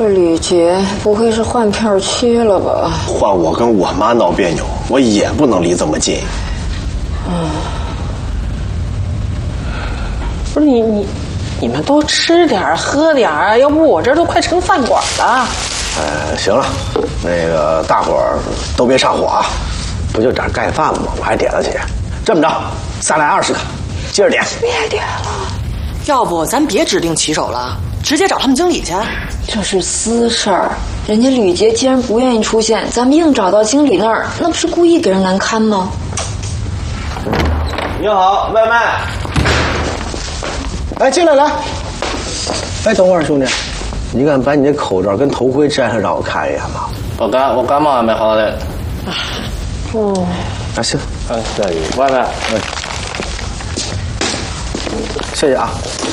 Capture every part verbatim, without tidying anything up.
这吕杰不会是换片区了吧？ 换我跟我妈闹别扭，我也不能离这么近。 嗯，不是你你你们多吃点喝点啊，要不我这都快成饭馆了。 呃，行了，那个大伙儿都别上火啊，不就点盖饭吗？我还点了起。这么着，再来二十个，接着点。 别点了， 要不咱别指定骑手了，直接找他们经理去。 这是私事儿，人家吕杰既然不愿意出现，咱们硬找到经理那儿，那不是故意给人难堪吗？ 你好，外卖。哎，进来来。哎，等会儿，兄弟，你敢把你那口罩跟头盔摘下让我看一眼吗？ 我感我感冒还没好嘞。 哦， 啊行， 哎，这外卖， 哎，谢谢啊。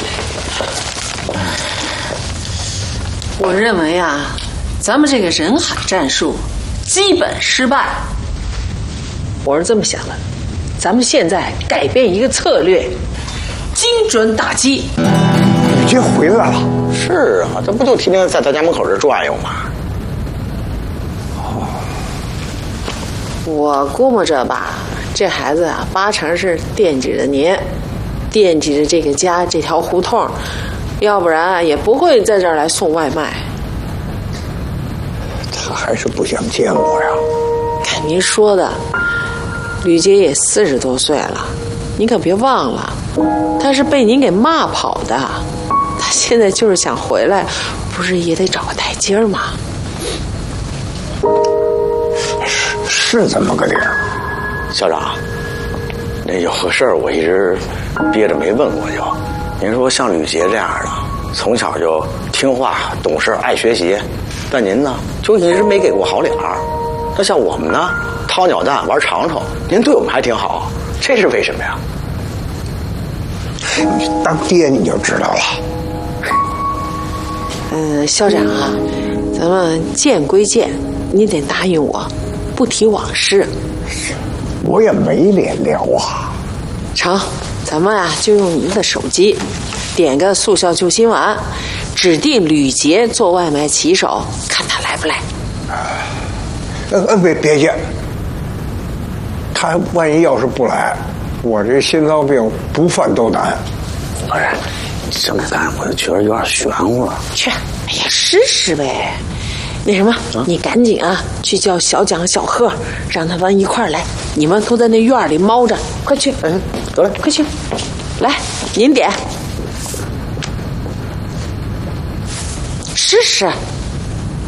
我认为啊，咱们这个人海战术基本失败。我是这么想的，咱们现在改变一个策略，精准打击。 吕杰回来了。 是啊，这不就天天在他家门口这转悠吗？ 我估摸着吧，这孩子啊，八成是惦记着您，惦记着这个家这条胡同，要不然啊也不会在这儿来送外卖。 他还是不想见我呀。 看您说的，吕杰也四十多岁了，您可别忘了，他是被您给骂跑的，他现在就是想回来，不是也得找个台阶吗？ 是是这么个理儿。 校长，那有个事儿我一直憋着没问过就，您说像吕杰这样的，从小就听话懂事爱学习，但您呢就一直没给过好脸儿。那像我们呢，掏鸟蛋玩长虫，您对我们还挺好，这是为什么呀？ 你当爹你就知道了。 嗯，校长啊，咱们见归见，你得答应我，不提往事。 我也没脸聊啊。 成，咱们啊就用您的手机，点个速效救心丸，指定吕杰做外卖骑手，看他来不来。 呃呃，别别介，他万一要是不来，我这心脏病不犯都难。 不是，这么干我就觉得有点玄乎了。 去，哎呀，试试呗。那什么，啊、你赶紧啊，去叫小蒋、小贺，让他们一块儿来。你们都在那院里猫着，快去！ 嗯，得嘞， 快去。来，您点，试试。